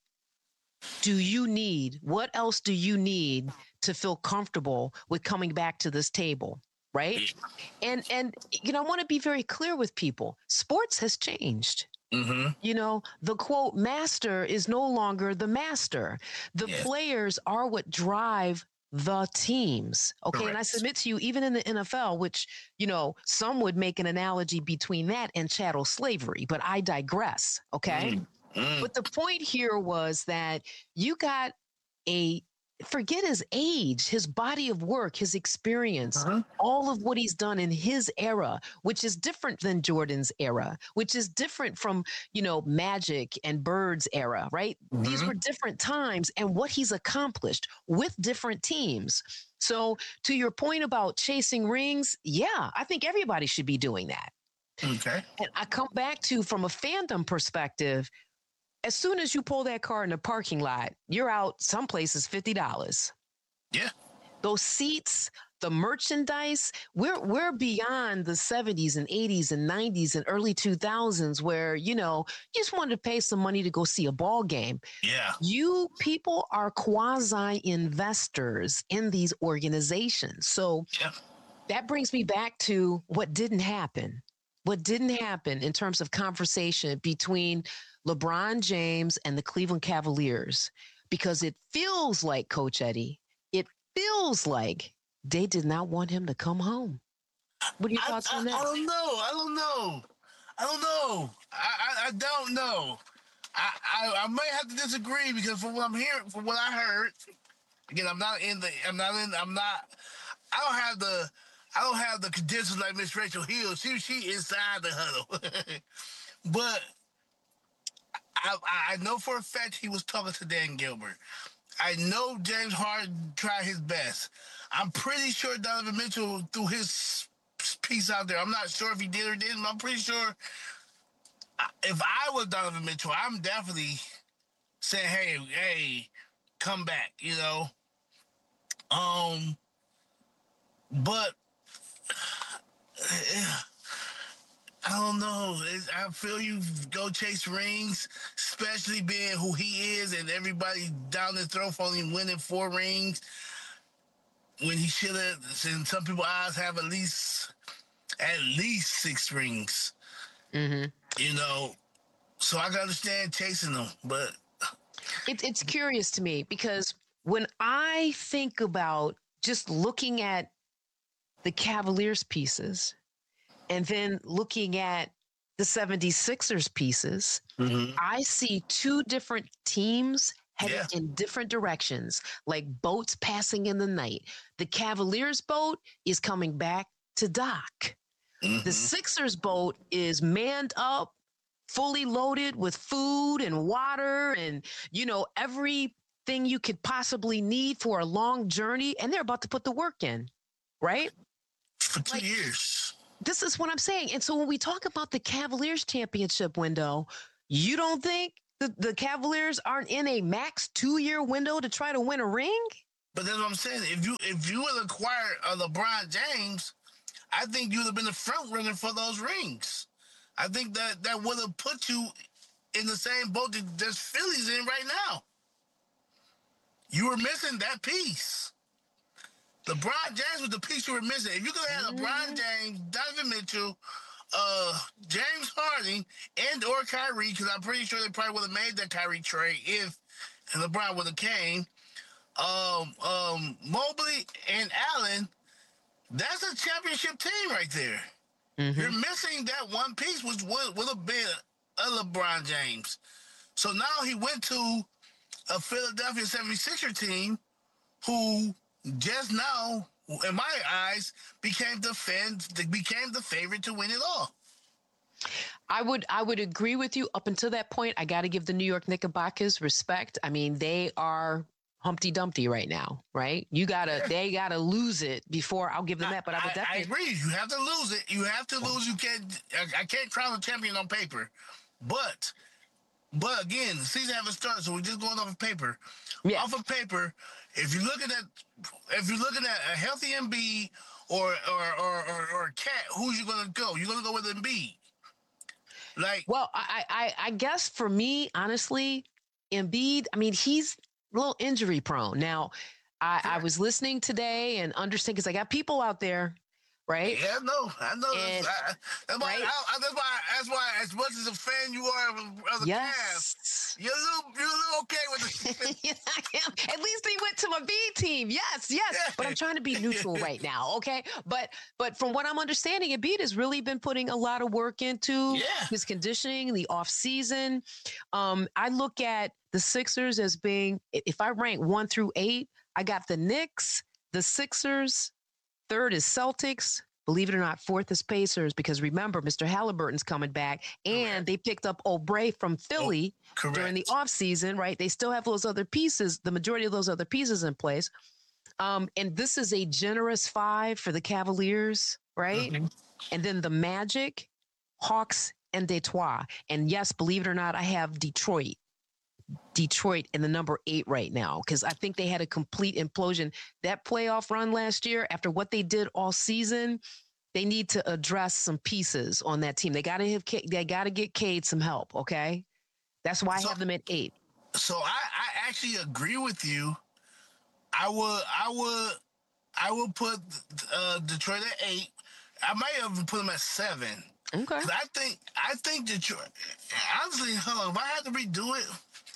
do you need? What else do you need to feel comfortable with coming back to this table? Right. And, and, you know, I want to be very clear with people. Sports has changed. Mm-hmm. You know, the quote master is no longer the master. The Yes. players are what drive the teams. Okay. And I Correct. submit to you, even in the N F L, which, you know, some would make an analogy between that and chattel slavery, but I digress. Okay. Mm. Mm. But the point here was that you got a, forget his age, his body of work, his experience, Uh-huh. all of what he's done in his era, which is different than Jordan's era, which is different from, you know, Magic and Bird's era, right? These Mhm. were different times and what he's accomplished with different teams. So to your point about chasing rings, yeah, I think everybody should be doing that. Okay. And I come back to, from a fandom perspective, as soon as you pull that car in the parking lot, you're out some places fifty dollars. Yeah. Those seats, the merchandise, we're we're beyond the seventies and eighties and nineties and early two thousands where, you know, you just wanted to pay some money to go see a ball game. Yeah. You people are quasi-investors in these organizations. So Yeah. that brings me back to what didn't happen. What didn't happen in terms of conversation between LeBron James and the Cleveland Cavaliers, because it feels like, Coach Eddie, it feels like they did not want him to come home. What are your I, thoughts I, on that? I don't know. I don't know. I don't know. I, I, I don't know. I, I I might have to disagree because from what I'm hearing, from what I heard, again, I'm not in the. I'm not in. I'm not. I don't have the. I don't have the credentials like Miss Rachel Hill. She she inside the huddle, but I I know for a fact he was talking to Dan Gilbert. I know James Harden tried his best. I'm pretty sure Donovan Mitchell threw his piece out there. I'm not sure if he did or didn't, but I'm pretty sure if I was Donovan Mitchell, I'm definitely saying, hey, hey, come back, you know? Um, but I don't know. It's, I feel you go chase rings, especially being who he is and everybody down the throat for only winning four rings when he should have, in some people's eyes, have at least at least six rings. Mm-hmm. You know, so I can understand chasing them, but It, it's curious to me because when I think about just looking at the Cavaliers pieces and then looking at the seventy-sixers pieces, Mhm. I see two different teams headed Yeah. in different directions, like boats passing in the night. The Cavaliers boat is coming back to dock. Mhm. The Sixers boat is manned up, fully loaded with food and water and, you know, everything you could possibly need for a long journey. And they're about to put the work in. right? For two like, years. This is what I'm saying. And so when we talk about the Cavaliers championship window, you don't think the, the Cavaliers aren't in a max two-year window to try to win a ring? But that's what I'm saying. If you if you would acquire a LeBron James, I think you would have been the front runner for those rings. I think that that would have put you in the same boat that there's Philly's in right now. You were missing that piece. LeBron James was the piece you were missing. If you could have had LeBron James, Donovan Mitchell, uh, James Harden, and or Kyrie, because I'm pretty sure they probably would have made that Kyrie trade if LeBron would have came. Um, um, Mobley and Allen, that's a championship team right there. Mm-hmm. You're missing that one piece, which would, would have been a LeBron James. So now he went to a Philadelphia seventy-sixer team who just now, in my eyes, became the fan, became the favorite to win it all. I would I would agree with you up until that point. I got to give the New York Knickerbockers respect. I mean, they are Humpty Dumpty right now, right? You gotta, yeah. they gotta lose it before I'll give them that. But I would definitely. I agree. You have to lose it. You have to lose. You can't. I, I can't crown a champion on paper, but, but again, the season haven't started, so we're just going off of paper. Yeah. Off of paper, if you're looking at, if you're looking at a healthy Embiid or or or or, or a cat, who's you gonna go? You're gonna go with Embiid. Like, well, I I I guess for me, honestly, Embiid. I mean, he's a little injury prone. Now, I, I was listening today and understand because I got people out there, right? Yeah, I know. I know. And, that's, I, that's, why, right? I, that's why. That's why. As much as a fan you are of, of the yes. Cavs, you're a little, you're a little okay with it. Yeah, I am. At least he went to my B team. Yes, yes. Yeah. But I'm trying to be neutral right now, okay? But but from what I'm understanding, Embiid has really been putting a lot of work into yeah. his conditioning, the off season. Um, I look at the Sixers as being, if I rank one through eight, I got the Knicks, the Sixers, third is Celtics, believe it or not, fourth is Pacers, because remember, Mister Halliburton's coming back, and correct. They picked up Oubre from Philly oh, during the offseason, right? They still have those other pieces, the majority of those other pieces in place. Um, and this is a generous five for the Cavaliers, right? Mm-hmm. And then the Magic, Hawks, and Detroit. And yes, believe it or not, I have Detroit. Detroit in the number eight right now, because I think they had a complete implosion. That playoff run last year, after what they did all season, they need to address some pieces on that team. They got to have, they got to get Cade some help. Okay, that's why I so, have them at eight. So I, I actually agree with you. I would, I would, I would put uh, Detroit at eight. I might even put them at seven. Okay. I think, I think Detroit. Honestly, hold on. If I had to redo it.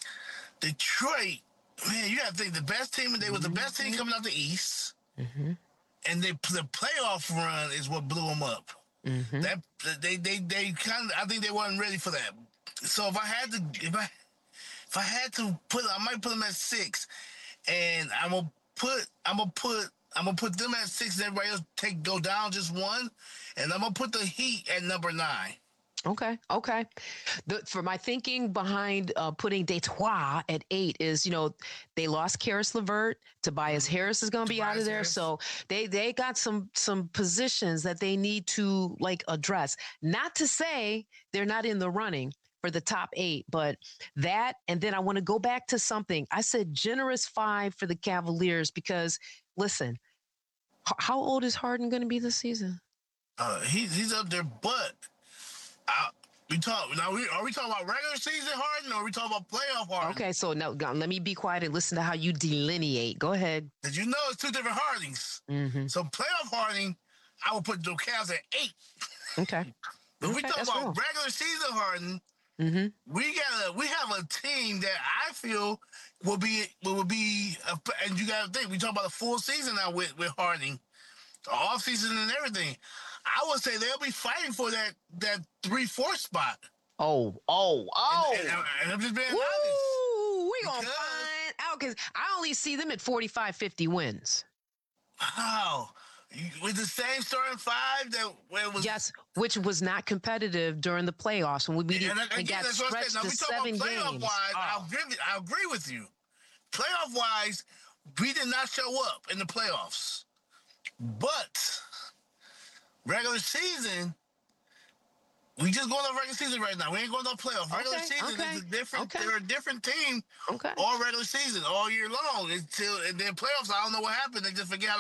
Detroit, man, you got to think the best team, they were the best team coming out the East, mm-hmm. and they, the playoff run is what blew them up. Mm-hmm. That they they they kind of, I think they weren't ready for that. So if I had to, if I if I had to put, I might put them at six, and I'm gonna put, I'm gonna put, I'm gonna put them at six, and everybody else take go down just one, and I'm gonna put the Heat at number nine. Okay. Okay. The, for my thinking behind uh, putting Detroit at eight is, you know, they lost Karis LeVert. Tobias Harris is going to be Tobias out of there. Harris. So they, they got some, some positions that they need to like address. Not to say they're not in the running for the top eight, but that, and then I want to go back to something. I said generous five for the Cavaliers because listen, h- how old is Harden going to be this season? Uh, he, he's up there, but I, we talk now. We are we talking about regular season Harden, or are we talking about playoff Harden? Okay, so now let me be quiet and listen to how you delineate. Go ahead. Did you know it's two different Hardings? Mm-hmm. So playoff Harden, I would put the Cavs at eight. Okay. But okay, we talk about real. regular season Harden. Mm-hmm. We got a we have a team that I feel will be will be, a, and you got to think we talk about a full season now with with Harden, the off season and everything. I would say they'll be fighting for that that three four spot. Oh, oh, oh! And, and, and I'm just being Woo, honest. We gonna find out because I only see them at forty-five, fifty wins. Wow, with the same starting five that where it was yes, which was not competitive during the playoffs when we beat and, it and, and got stretched now, to we talk seven about playoff games. Wise, Oh. I'll agree. I agree with you. Playoff wise, we did not show up in the playoffs. But regular season, we just going on regular season right now. We ain't going on playoffs. Regular Okay, season okay, is a different. okay. They're a different team Okay. all regular season, all year long. Until and then playoffs, I don't know what happened. They just forget how to